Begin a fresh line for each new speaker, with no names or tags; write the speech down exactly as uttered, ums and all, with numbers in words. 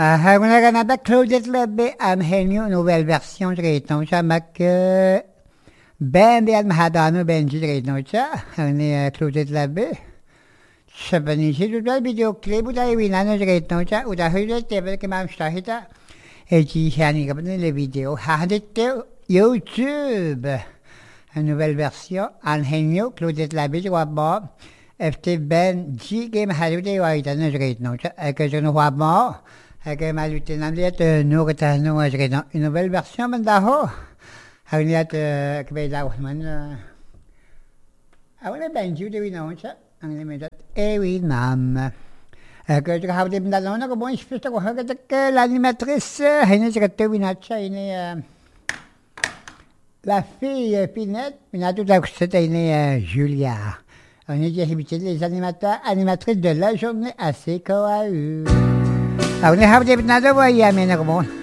Una ganada Claudette Lebbe Angenio, nouvelle version de Rétoncha, Mac Ben de Mahadano Benji de Rétoncha, on est Claudette Lebbe. Sabanishi, du bel videoclip, ou d'aller winano de Rétoncha, ou d'aller de Tebe que mam stahita, et qui shani kapane les vidéos, hadite YouTube. Une nouvelle version, Angenio, Claudette Lebbe, de Wabba, F T Ben G Game Halude, Waitano de Rétoncha, et que je ne vois pas. Hage malutin lihat nur tahnu ajrena une nouvelle version mendaho hag lihat kebeda man awale banju de winoncha ang limedat e winam que je habe dem dalona ko bon spesta ko hage que l'animatrice hene je te winacha ine la fille Pinette Minatou da c'était ine Julia on est habitué les animateurs animatrices de la journée assez coahu. Aku ni habis nada wa ya mena ko